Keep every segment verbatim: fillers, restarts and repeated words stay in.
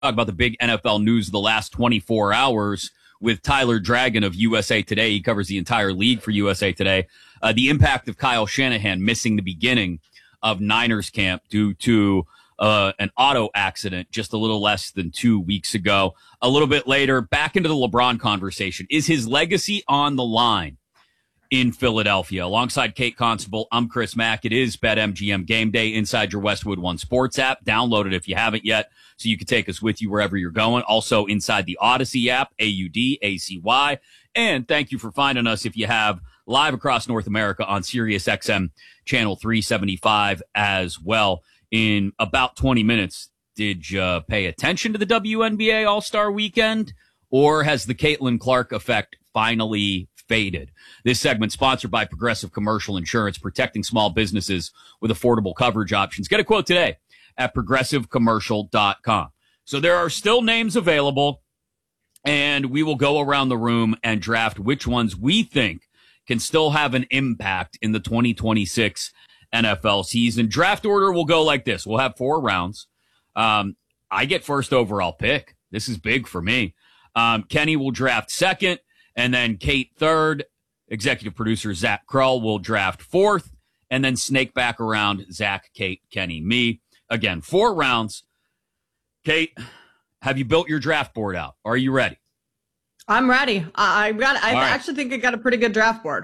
about the big N F L news of the last twenty-four hours with Tyler Dragon of U S A Today. He covers the entire league for U S A Today. Uh, the impact of Kyle Shanahan missing the beginning of Niners camp due to uh, an auto accident just a little less than two weeks ago. A little bit later, back into the LeBron conversation. Is his legacy on the line in Philadelphia? Alongside Kate Constable, I'm Chris Mack. It is BetMGM Game Day inside your Westwood One Sports app. Download it if you haven't yet, so you can take us with you wherever you're going. Also inside the Odyssey app, A U D A C Y. And thank you for finding us if you have live across North America on Sirius X M channel three seventy-five as well. In about twenty minutes, did you pay attention to the W N B A All-Star Weekend, or has the Caitlin Clark effect finally faded? This segment sponsored by Progressive Commercial Insurance, protecting small businesses with affordable coverage options. Get a quote today at progressive commercial dot com. So there are still names available, and we will go around the room and draft which ones we think can still have an impact in the twenty twenty-six N F L season. Draft order will go like this. We'll have four rounds. Um, I get first overall pick. This is big for me. Um, Kenny will draft second, and then Kate third. Executive producer Zach Krull will draft fourth, and then snake back around Zach, Kate, Kenny, me. Again, four rounds. Kate, have you built your draft board out? Are you ready? I'm ready. I, I got. I right. actually think I got a pretty good draft board.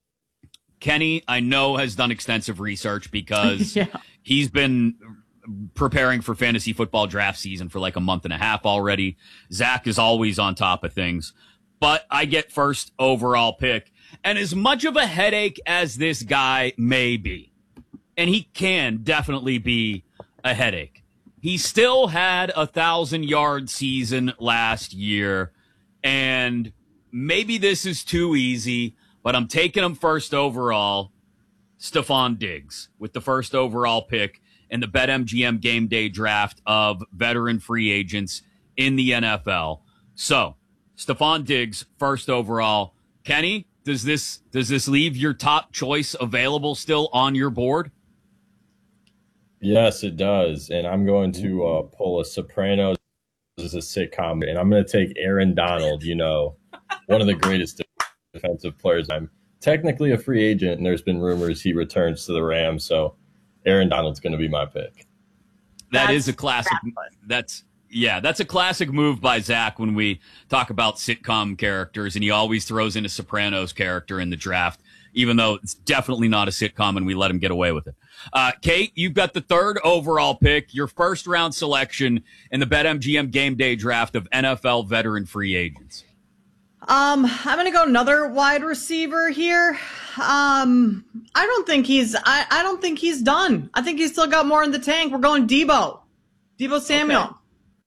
Kenny, I know, has done extensive research because yeah. he's been preparing for fantasy football draft season for like a month and a half already. Zach is always on top of things, but I get first overall pick. And as much of a headache as this guy may be, and he can definitely be a headache, he still had a thousand yard season last year. And maybe this is too easy, but I'm taking him first overall, Stefon Diggs, with the first overall pick in the BetMGM Game Day draft of veteran free agents in the N F L. So, Stefon Diggs, first overall. Kenny, does this does this leave your top choice available still on your board? Yes, it does. And I'm going to uh, pull a Sopranos as a sitcom, and I'm going to take Aaron Donald, you know, one of the greatest defensive players. I'm technically a free agent, and there's been rumors he returns to the Rams, so Aaron Donald's going to be my pick. That That's is a classic. That's yeah, that's a classic move by Zach when we talk about sitcom characters, and he always throws in a Sopranos character in the draft, even though it's definitely not a sitcom, and we let him get away with it. Uh, Kate, you've got the third overall pick, your first round selection in the BetMGM Game Day draft of N F L veteran free agents. Um, I'm gonna go another wide receiver here. Um, I don't think he's. I, I don't think he's done. I think he's still got more in the tank. We're going Debo, Debo Samuel. Okay.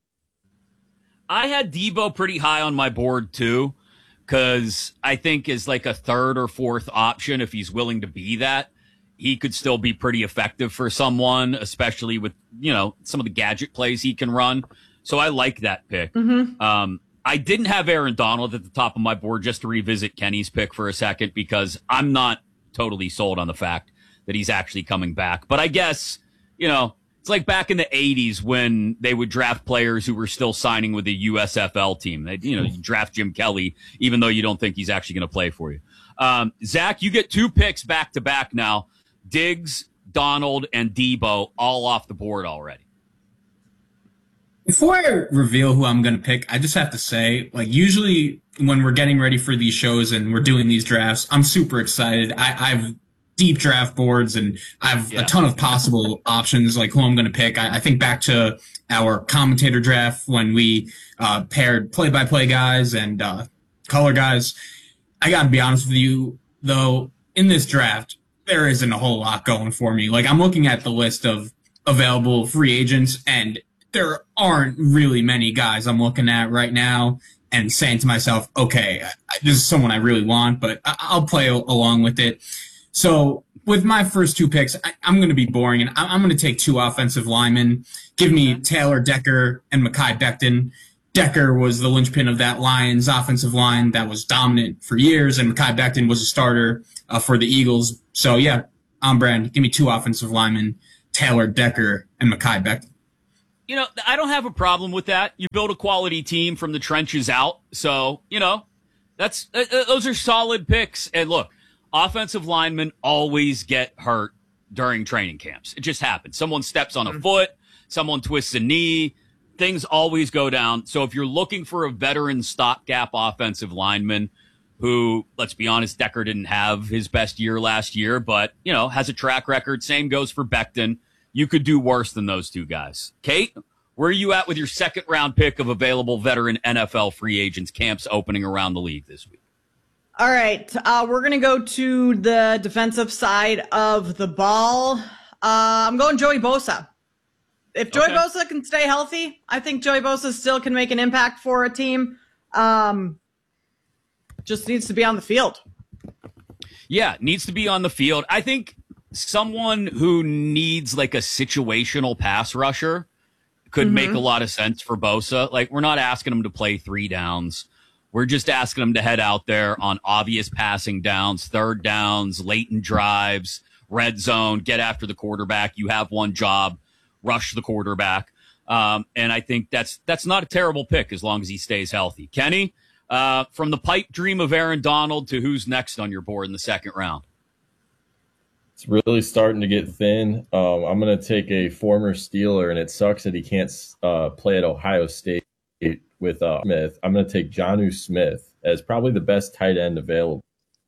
I had Debo pretty high on my board too, because I think is like a third or fourth option. If he's willing to be that, he could still be pretty effective for someone, especially with, you know, some of the gadget plays he can run. So I like that pick. Mm-hmm. Um, I didn't have Aaron Donald at the top of my board, just to revisit Kenny's pick for a second, because I'm not totally sold on the fact that he's actually coming back. But I guess, you know, it's like back in the eighties when they would draft players who were still signing with the U S F L team. They, you know, you draft Jim Kelly, even though you don't think he's actually going to play for you. Um, Zach, you get two picks back to back now. Diggs, Donald, and Debo all off the board already. Before I reveal who I'm going to pick, I just have to say, like, usually when we're getting ready for these shows and we're doing these drafts, I'm super excited. I, I've deep draft boards and I've Yeah. a ton of possible options, like who I'm going to pick. I, I think back to our commentator draft when we uh, paired play-by-play guys and uh, color guys. I got to be honest with you, though, in this draft, there isn't a whole lot going for me. Like, I'm looking at the list of available free agents, and there aren't really many guys I'm looking at right now and saying to myself, okay, this is someone I really want, but I'll play along with it. So with my first two picks, I'm going to be boring, and I'm going to take two offensive linemen. Give me Taylor Decker and Mekhi Becton. Decker was the linchpin of that Lions offensive line that was dominant for years, and Mekhi Becton was a starter uh, for the Eagles. So, yeah, on brand. Give me two offensive linemen, Taylor Decker and Mekhi Becton. you know, I don't have a problem with that. You build a quality team from the trenches out. So, you know, that's uh, those are solid picks. And look, offensive linemen always get hurt during training camps. It just happens. Someone steps on a mm-hmm. foot, someone twists a knee. Things always go down. So if you're looking for a veteran stopgap offensive lineman who, let's be honest, Decker didn't have his best year last year, but, you know, has a track record. Same goes for Becton. You could do worse than those two guys. Kate, where are you at with your second round pick of available veteran N F L free agents camps opening around the league this week? All right. Uh, we're going to go to the defensive side of the ball. Uh, I'm going Joey Bosa. If Joey okay. Bosa can stay healthy, I think Joey Bosa still can make an impact for a team. Um, just needs to be on the field. Yeah, needs to be on the field. I think someone who needs like a situational pass rusher could mm-hmm. make a lot of sense for Bosa. Like, we're not asking him to play three downs. We're just asking him to head out there on obvious passing downs, third downs, late in drives, red zone, get after the quarterback. You have one job. Rush the quarterback. Um, and I think that's that's not a terrible pick as long as he stays healthy. Kenny, uh, from the pipe dream of Aaron Donald to who's next on your board in the second round? It's really starting to get thin. Um, I'm going to take a former Steeler, and it sucks that he can't uh, play at Ohio State with uh, Smith. I'm going to take Jonnu Smith as probably the best tight end available.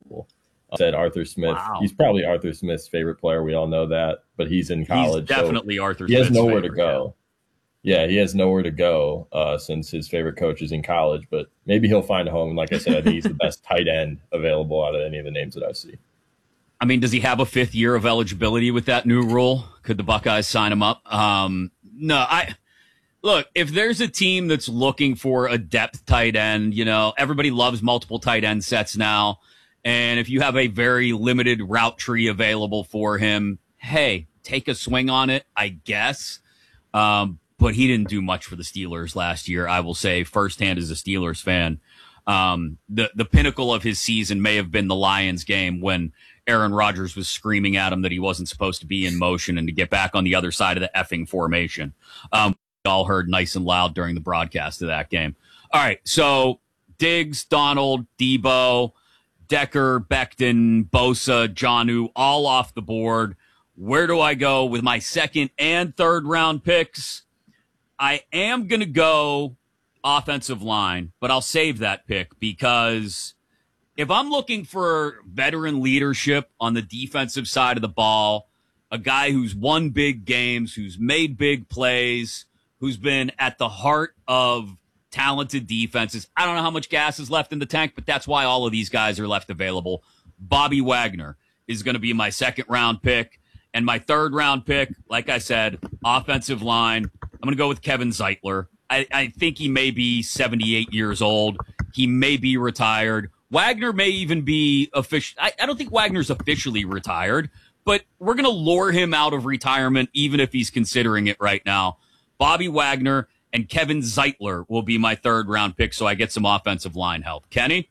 I said Arthur Smith. Wow. He's probably Arthur Smith's favorite player. We all know that, but he's in college. He's definitely so Arthur He Smith's has nowhere favorite, to go. Yeah. yeah, he has nowhere to go uh, since his favorite coach is in college, but maybe he'll find a home. Like I said, I think he's the best tight end available out of any of the names that I see. I mean, does he have a fifth year of eligibility with that new rule? Could the Buckeyes sign him up? Um, no, I look, if there's a team that's looking for a depth tight end, you know, everybody loves multiple tight end sets now. And if you have a very limited route tree available for him, hey, take a swing on it, I guess. Um, but he didn't do much for the Steelers last year, I will say, firsthand as a Steelers fan. Um, the, the pinnacle of his season may have been the Lions game when Aaron Rodgers was screaming at him that he wasn't supposed to be in motion and to get back on the other side of the effing formation. Um, we all heard nice and loud during the broadcast of that game. All right, so Diggs, Donald, Debo, Decker, Becton, Bosa, Jonnu, all off the board. Where do I go with my second and third round picks? I am going to go offensive line, but I'll save that pick because if I'm looking for veteran leadership on the defensive side of the ball, a guy who's won big games, who's made big plays, who's been at the heart of talented defenses. I don't know how much gas is left in the tank, but that's why all of these guys are left available. Bobby Wagner is going to be my second round pick. And my third round pick, like I said, offensive line. I'm going to go with Kevin Zeitler. I, I think he may be seventy-eight years old. He may be retired. Wagner may even be official. I, I don't think Wagner's officially retired, but we're going to lure him out of retirement, even if he's considering it right now. Bobby Wagner and Kevin Zeitler will be my third round pick, so I get some offensive line help. Kenny?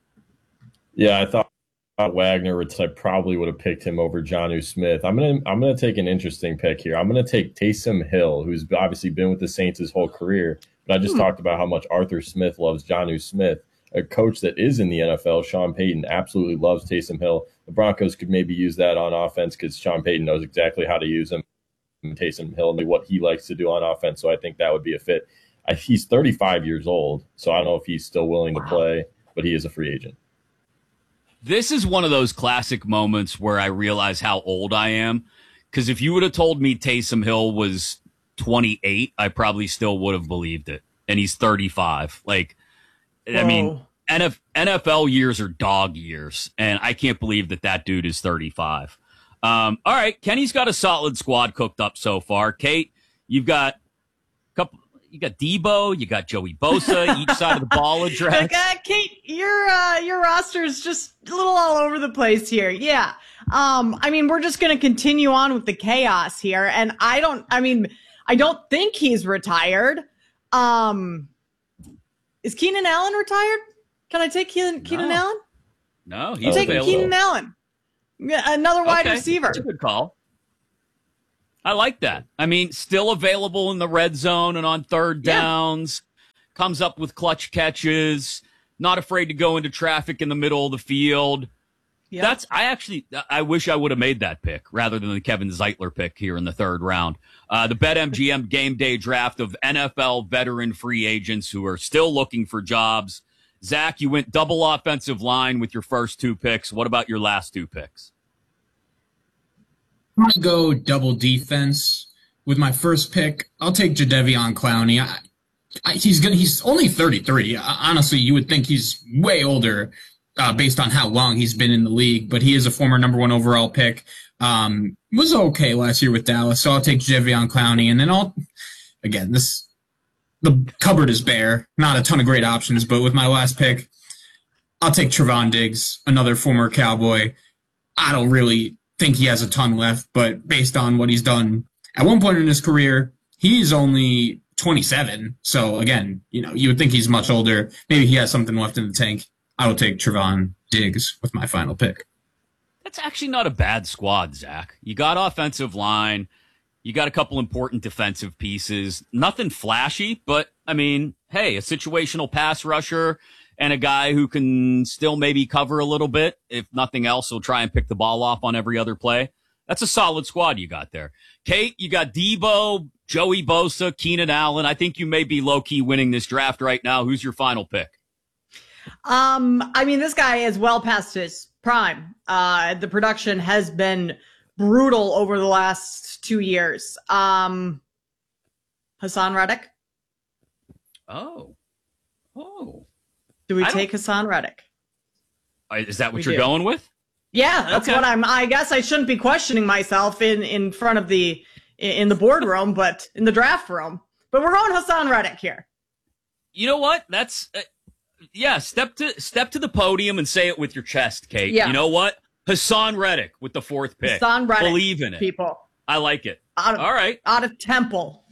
Yeah, I thought Wagner, which I probably would have picked him over Jonnu Smith. I'm gonna I'm gonna take an interesting pick here. I'm gonna take Taysom Hill, who's obviously been with the Saints his whole career. But I just hmm. talked about how much Arthur Smith loves Jonnu Smith. A coach that is in the N F L, Sean Payton, absolutely loves Taysom Hill. The Broncos could maybe use that on offense because Sean Payton knows exactly how to use him. Taysom Hill and what he likes to do on offense. So I think that would be a fit. I, he's thirty-five years old, so I don't know if he's still willing wow. to play, but he is a free agent. This is one of those classic moments where I realize how old I am. Because if you would have told me Taysom Hill was twenty-eight, I probably still would have believed it. And he's thirty-five. Like, Whoa. I mean, N F L years are dog years, and I can't believe that that dude is thirty-five. Um, all right, Kenny's got a solid squad cooked up so far. Kate, you've got a couple. You got Debo, you got Joey Bosa, each side of the ball addressed. Like, uh, Kate, your uh, your roster is just a little all over the place here. Yeah, um, I mean, we're just going to continue on with the chaos here, and I don't. I mean, I don't think he's retired. Um, is Keenan Allen retired? Can I take Keenan, Keenan no. Allen? No, he's I'm taking available. Keenan Allen. Another wide okay. receiver. That's a good call. I like that. I mean, still available in the red zone and on third downs, yeah. Comes up with clutch catches, not afraid to go into traffic in the middle of the field. Yep. That's, I actually, I wish I would have made that pick rather than the Kevin Zeitler pick here in the third round. Uh, the BetMGM game day draft of N F L veteran free agents who are still looking for jobs. Zach, you went double offensive line with your first two picks. What about your last two picks? I'm going to go double defense with my first pick. I'll take Jadeveon Clowney. I, I, he's gonna, he's only thirty-three. Honestly, you would think he's way older uh, based on how long he's been in the league, but he is a former number one overall pick. Um, was okay last year with Dallas, so I'll take Jadeveon Clowney. And then I'll, again, this, the cupboard is bare. Not a ton of great options, but with my last pick, I'll take Trevon Diggs, another former Cowboy. I don't really think he has a ton left, but based on what he's done at one point in his career, he's only twenty-seven. So again, you know, you would think he's much older. Maybe he has something left in the tank. I will take Trevon Diggs with my final pick. That's actually not a bad squad, Zach. You got offensive line. You got a couple important defensive pieces. Nothing flashy, but I mean, hey, a situational pass rusher and a guy who can still maybe cover a little bit. If nothing else, he'll try and pick the ball off on every other play. That's a solid squad you got there. Kate, you got Debo, Joey Bosa, Keenan Allen. I think you may be low-key winning this draft right now. Who's your final pick? Um, I mean, this guy is well past his prime. Uh, the production has been brutal over the last two years. Um, Hassan Reddick. Oh. Oh. Do we take Hassan Reddick? Is that what we you're do. going with? Yeah, that's okay. what I'm, I guess I shouldn't be questioning myself in, in front of the, in the boardroom, but in the draft room. But we're going Hassan Reddick here. You know what? That's, uh, yeah, step to, step to the podium and say it with your chest, Kate. Yeah. You know what? Hassan Reddick with the fourth pick. Hassan Reddick. Believe in it. People. I like it. Out of, All right. Out of Temple.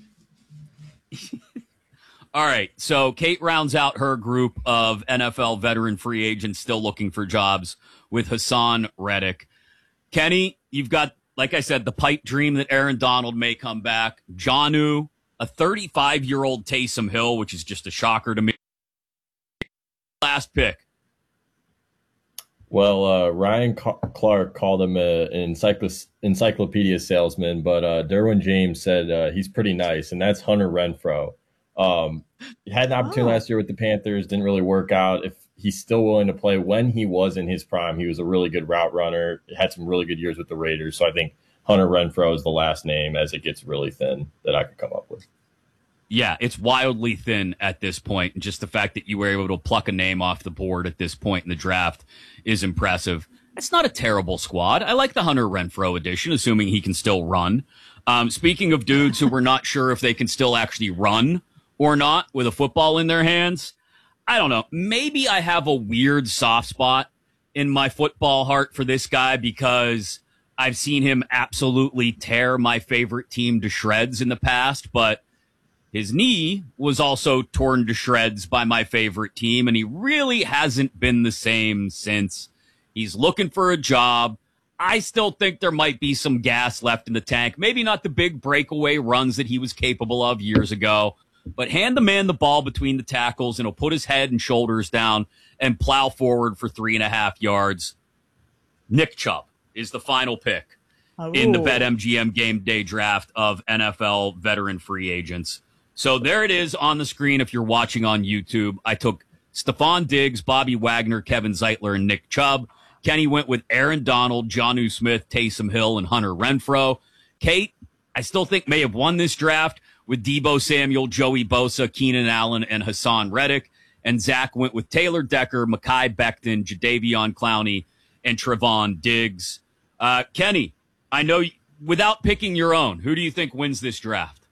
All right, so Kate rounds out her group of N F L veteran free agents still looking for jobs with Hassan Reddick. Kenny, you've got, like I said, the pipe dream that Aaron Donald may come back. Jonnu, a thirty-five-year-old Taysom Hill, which is just a shocker to me. Last pick. Well, uh, Ryan Ca- Clark called him a, an encycl- encyclopedia salesman, but uh, Derwin James said uh, he's pretty nice, and that's Hunter Renfrow. Um, he had an opportunity oh. last year with the Panthers, didn't really work out. If he's still willing to play when he was in his prime, he was a really good route runner, had some really good years with the Raiders. So I think Hunter Renfrow is the last name as it gets really thin that I could come up with. Yeah, it's wildly thin at this point. And just the fact that you were able to pluck a name off the board at this point in the draft is impressive. It's not a terrible squad. I like the Hunter Renfrow edition, assuming he can still run. Um, speaking of dudes who we're not sure if they can still actually run or not with a football in their hands, I don't know. Maybe I have a weird soft spot in my football heart for this guy because I've seen him absolutely tear my favorite team to shreds in the past, but his knee was also torn to shreds by my favorite team, and he really hasn't been the same since. He's looking for a job. I still think there might be some gas left in the tank. Maybe not the big breakaway runs that he was capable of years ago, but hand the man the ball between the tackles, and he'll put his head and shoulders down and plow forward for three and a half yards. Nick Chubb is the final pick Ooh. in the BetMGM game day draft of N F L veteran free agents. So there it is on the screen if you're watching on YouTube. I took Stephon Diggs, Bobby Wagner, Kevin Zeitler, and Nick Chubb. Kenny went with Aaron Donald, Jonnu Smith, Taysom Hill, and Hunter Renfrow. Kate, I still think may have won this draft with Debo Samuel, Joey Bosa, Keenan Allen, and Hassan Reddick. And Zach went with Taylor Decker, Mekhi Becton, Jadeveon Clowney, and Trevon Diggs. Uh, Kenny, I know you, without picking your own, who do you think wins this draft?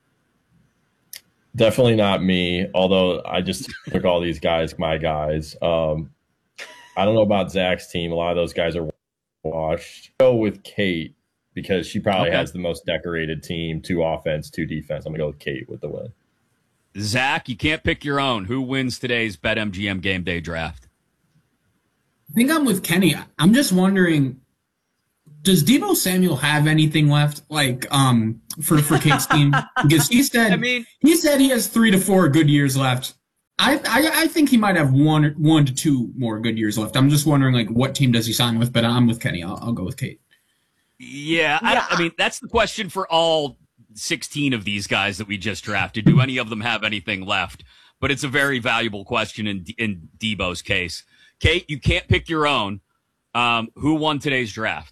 Definitely not me, although I just took all these guys, my guys. Um, I don't know about Zach's team. A lot of those guys are washed. Go with Kate because she probably okay. has the most decorated team, two offense, two defense. I'm going to go with Kate with the win. Zach, you can't pick your own. Who wins today's BetMGM game day draft? I think I'm with Kenny. I'm just wondering, does Deebo Samuel have anything left, like, um, for, for Kate's team? Because he said, I mean, he said he has three to four good years left. I, I, I think he might have one, one to two more good years left. I'm just wondering, like, what team does he sign with? But I'm with Kenny. I'll, I'll go with Kate. Yeah, I, Yeah. I mean, that's the question for all sixteen of these guys that we just drafted. Do any of them have anything left? But it's a very valuable question in in Deebo's case. Kate, you can't pick your own. Um, who won today's draft?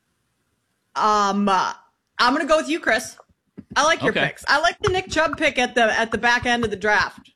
Um, uh, I'm gonna go with you, Chris. I like your Okay. picks. I like the Nick Chubb pick at the at the back end of the draft.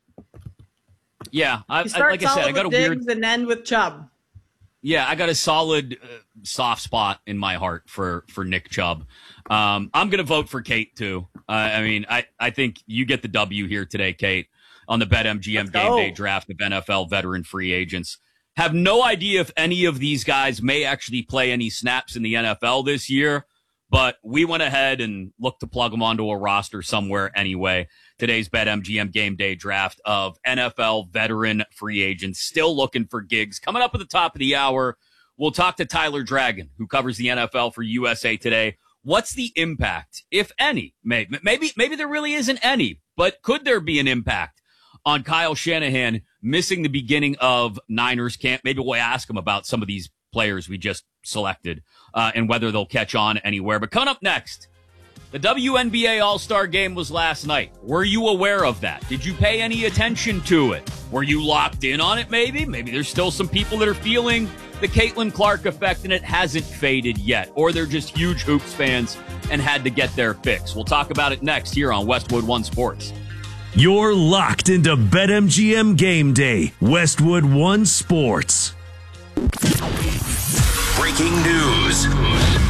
Yeah, I, You I, start like I said, solid I got a with weird. Diggs and end with Chubb. Yeah, I got a solid uh, soft spot in my heart for for Nick Chubb. Um, I'm gonna vote for Kate too. Uh, I mean, I I think you get the W here today, Kate, on the BetMGM Let's Game go. Day draft of N F L veteran free agents. Have no idea if any of these guys may actually play any snaps in the N F L this year, but we went ahead and looked to plug them onto a roster somewhere anyway. Today's BetMGM Game Day draft of N F L veteran free agents still looking for gigs. Coming up at the top of the hour, we'll talk to Tyler Dragon, who covers the N F L for U S A Today. What's the impact, if any? Maybe, maybe, maybe there really isn't any, but could there be an impact on Kyle Shanahan missing the beginning of Niners camp? Maybe we'll ask him about some of these players we just selected uh, and whether they'll catch on anywhere. But coming up next, the W N B A All-Star Game was last night. Were you aware of that? Did you pay any attention to it? Were you locked in on it maybe? Maybe there's still some people that are feeling the Caitlin Clark effect and it hasn't faded yet. Or they're just huge hoops fans and had to get their fix. We'll talk about it next here on Westwood One Sports. You're locked into BetMGM Game Day, Westwood One Sports. Breaking news.